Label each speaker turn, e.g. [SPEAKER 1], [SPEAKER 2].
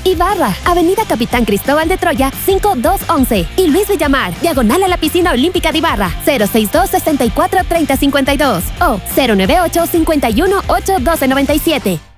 [SPEAKER 1] Ibarra, Avenida Capitán Cristóbal de Troya, 5211. Y Luis Villamar, diagonal a la Piscina Olímpica de Ibarra, 062-64-3052 o 098-518-1297.